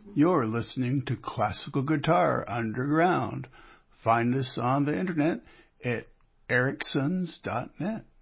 You're listening to Classical Guitar Underground. Find us on the internet at ericsons.net.